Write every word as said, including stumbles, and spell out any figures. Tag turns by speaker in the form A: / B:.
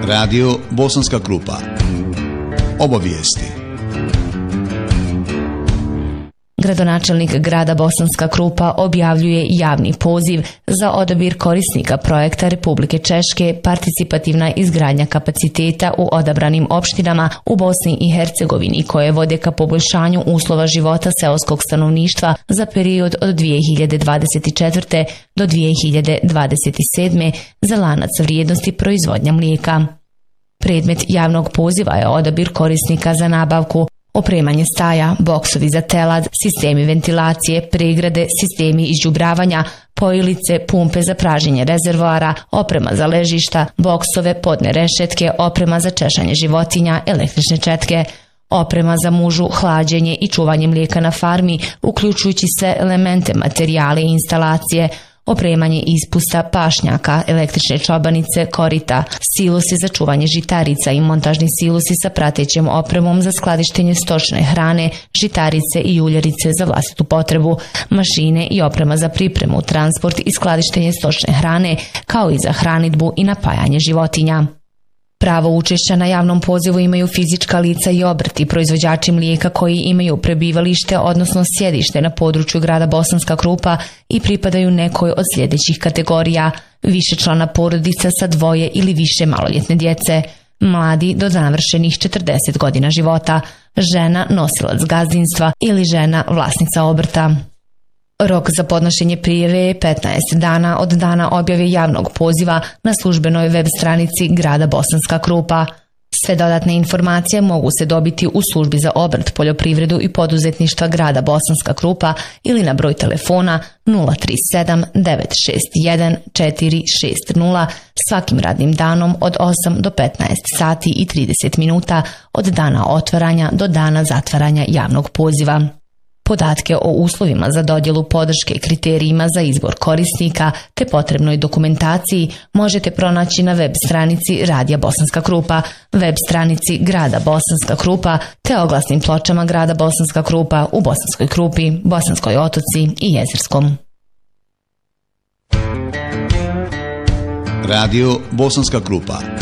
A: Radio Bosanska Krupa. Obavijesti.
B: Gradonačelnik grada Bosanska Krupa objavljuje javni poziv za odabir korisnika projekta Republike Češke participativna izgradnja kapaciteta u odabranim opštinama u Bosni i Hercegovini koje vode ka poboljšanju uslova života seoskog stanovništva za period od dvije hiljade dvadeset četvrte. do dvije hiljade dvadeset sedme. za lanac vrijednosti proizvodnja mlijeka. Predmet javnog poziva je odabir korisnika za nabavku opremanje staja, boksovi za telad, sistemi ventilacije, pregrade, sistemi izđubravanja, pojilice, pumpe za praženje rezervoara, oprema za ležišta, boksove, podne rešetke, oprema za češanje životinja, električne četke, oprema za mužu, hlađenje i čuvanje mlijeka na farmi, uključujući sve elemente, materijale i instalacije, opremanje ispusta, pašnjaka, električne čobanice, korita, silosi za čuvanje žitarica i montažni silosi sa pratećem opremom za skladištenje stočne hrane, žitarice i uljarice za vlastitu potrebu, mašine i oprema za pripremu, transport i skladištenje stočne hrane, kao i za hranidbu i napajanje životinja. Pravo učešća na javnom pozivu imaju fizička lica i obrti, proizvođači mlijeka koji imaju prebivalište, odnosno sjedište na području grada Bosanska Krupa i pripadaju nekoj od sljedećih kategorija: višečlana porodica sa dvoje ili više maloljetne djece, mladi do navršenih četrdeset godina života, žena nosilac gazdinstva ili žena vlasnica obrta. Rok za podnošenje prijave je petnaest dana od dana objave javnog poziva na službenoj web stranici grada Bosanska Krupa. Sve dodatne informacije mogu se dobiti u službi za obrt, poljoprivredu i poduzetništva grada Bosanska Krupa ili na broj telefona nula tri sedam devet šest jedan četiri šest nula svakim radnim danom od osam do petnaest sati i trideset minuta od dana otvaranja do dana zatvaranja javnog poziva. Podatke o uslovima za dodjelu podrške i kriterijima za izbor korisnika te potrebnoj dokumentaciji možete pronaći na web stranici Radija Bosanska Krupa, web stranici grada Bosanska Krupa te oglasnim pločama grada Bosanska Krupa u Bosanskoj Krupi, Bosanskoj Otoci i Jezerskom.
A: Radio Bosanska Krupa.